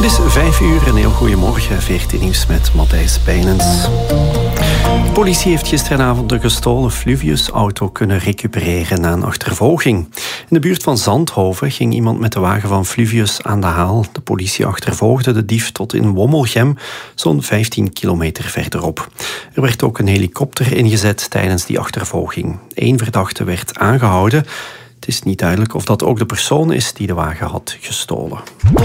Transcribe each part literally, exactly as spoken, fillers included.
Het is vijf uur, een heel goedemorgen. veertien nieuws met Matthijs Pijnens. De politie heeft gisteravond de gestolen Fluvius-auto kunnen recupereren na een achtervolging. In de buurt van Zandhoven ging iemand met de wagen van Fluvius aan de haal. De politie achtervolgde de dief tot in Wommelgem, zo'n vijftien kilometer verderop. Er werd ook een helikopter ingezet tijdens die achtervolging. Eén verdachte werd aangehouden. Het is niet duidelijk of dat ook de persoon is die de wagen had gestolen.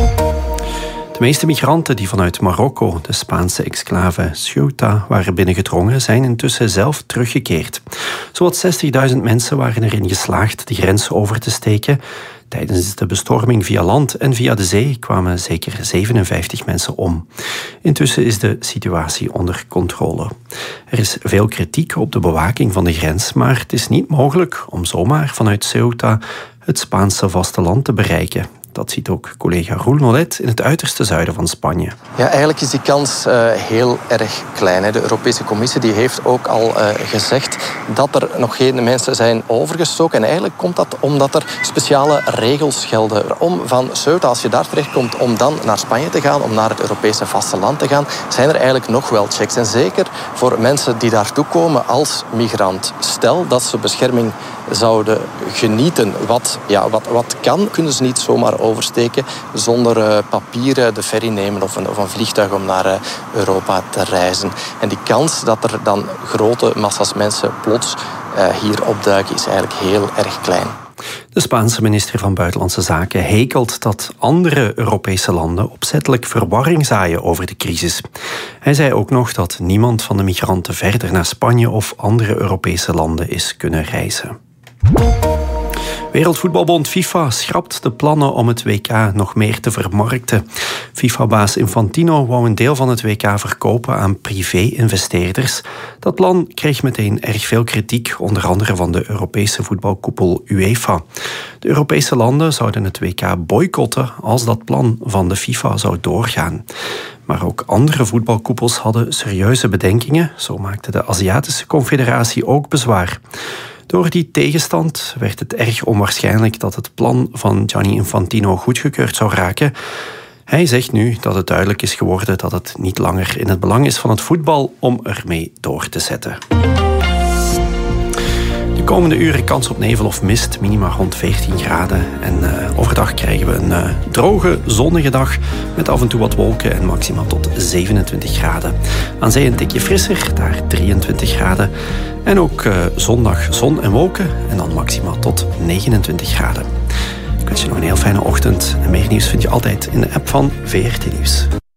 De meeste migranten die vanuit Marokko, de Spaanse exclave Ceuta, waren binnengedrongen, zijn intussen zelf teruggekeerd. Zowat zestigduizend mensen waren erin geslaagd de grens over te steken. Tijdens de bestorming via land en via de zee kwamen zeker zevenenvijftig mensen om. Intussen is de situatie onder controle. Er is veel kritiek op de bewaking van de grens, maar het is niet mogelijk om zomaar vanuit Ceuta het Spaanse vasteland te bereiken. Dat ziet ook collega Roel Nolet in het uiterste zuiden van Spanje. Ja, eigenlijk is die kans uh, heel erg klein. Hè. De Europese Commissie die heeft ook al uh, gezegd dat er nog geen mensen zijn overgestoken. En eigenlijk komt dat omdat er speciale regels gelden. Om van Ceuta, als je daar terechtkomt, om dan naar Spanje te gaan, om naar het Europese vasteland te gaan, zijn er eigenlijk nog wel checks. En zeker voor mensen die daartoe komen als migrant. Stel dat ze bescherming zouden genieten. Wat, ja, wat, wat kan, kunnen ze niet zomaar oversteken zonder uh, papieren de ferry nemen of een, of een vliegtuig om naar uh, Europa te reizen. En die kans dat er dan grote massa's mensen plots uh, hier opduiken is eigenlijk heel erg klein. De Spaanse minister van Buitenlandse Zaken hekelt dat andere Europese landen opzettelijk verwarring zaaien over de crisis. Hij zei ook nog dat niemand van de migranten verder naar Spanje of andere Europese landen is kunnen reizen. Wereldvoetbalbond FIFA schrapt de plannen om het W K nog meer te vermarkten. FIFA-baas Infantino wou een deel van het W K verkopen aan privé-investeerders. Dat plan kreeg meteen erg veel kritiek, onder andere van de Europese voetbalkoepel UEFA. De Europese landen zouden het W K boycotten als dat plan van de FIFA zou doorgaan. Maar ook andere voetbalkoepels hadden serieuze bedenkingen. Zo maakte de Aziatische Confederatie ook bezwaar. Door die tegenstand werd het erg onwaarschijnlijk dat het plan van Gianni Infantino goedgekeurd zou raken. Hij zegt nu dat het duidelijk is geworden dat het niet langer in het belang is van het voetbal om ermee door te zetten. De komende uren kans op nevel of mist, minima rond veertien graden. En uh, overdag krijgen we een uh, droge, zonnige dag met af en toe wat wolken en maximaal tot zevenentwintig graden. Aan zee een tikje frisser, daar drieëntwintig graden. En ook uh, zondag zon en wolken en dan maximaal tot negenentwintig graden. Ik wens je nog een heel fijne ochtend. En meer nieuws vind je altijd in de app van V R T Nieuws.